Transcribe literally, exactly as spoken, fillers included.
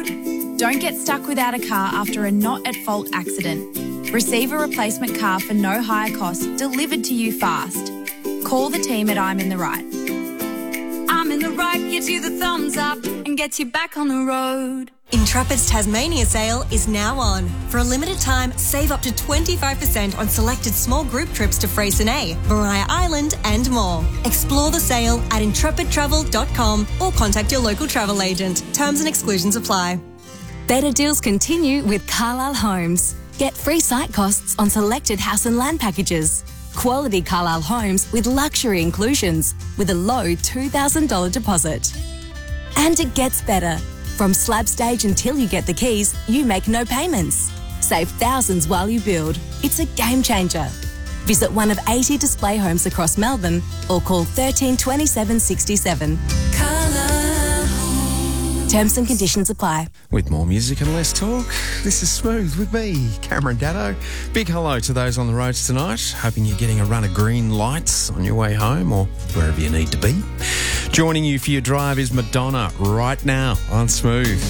Don't get stuck without a car after a not-at-fault accident. Receive a replacement car for no higher cost delivered to you fast. Call the team at I'm in the Right. I'm in the Right gives you the thumbs up and gets you back on the road. Intrepid's Tasmania sale is now on. For a limited time, save up to twenty-five percent on selected small group trips to Freycinet, Maria Island and more. Explore the sale at intrepid travel dot com or contact your local travel agent. Terms and exclusions apply. Better deals continue with Carlisle Homes. Get free site costs on selected house and land packages. Quality Carlisle Homes with luxury inclusions with a low two thousand dollars deposit. And it gets better. From slab stage until you get the keys, you make no payments. Save thousands while you build. It's a game changer. Visit one of eighty display homes across Melbourne or call thirteen twenty-seven sixty-seven. Terms and conditions apply. With more music and less talk, this is Smooth with me, Cameron Daddo. Big hello to those on the roads tonight. Hoping you're getting a run of green lights on your way home or wherever you need to be. Joining you for your drive is Madonna right now on Smooth.